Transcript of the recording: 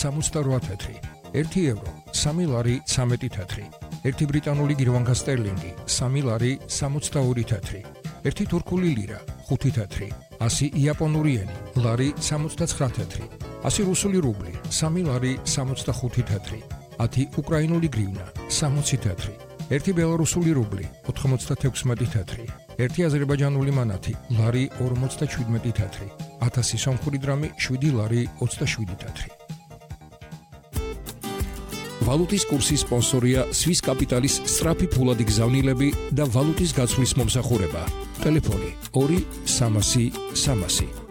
68 თეთრი, 1 ევრო 3 ლარი 13 თეთრი, 1 ბრიტანული გირვანქა სტერლინგი 3 ლარი 62 თეთრი, 1 თურქული ლირა 5 თეთრი, 100 იაპონური ენი ლარი 69 თეთრი, 100 რუსული რუბლი 3 ლარი 65 თეთრი, 10 უკრაინული გრივნა 60 თეთრი, 1 ბელარუსული რუბლი 96 თეთრი, 1 აზერბაიჯანული მანათი ლარი 57 თეთრი, 1000 სომხური დრამი 7 ლარი 27 თეთრი. ვალუტის კურსის სპონსორია Swiss Capital-ის სწრაფი ფულადი გზავნილები და ვალუტის გაცვლის მომსახურება. ტელეფონი 2 300 300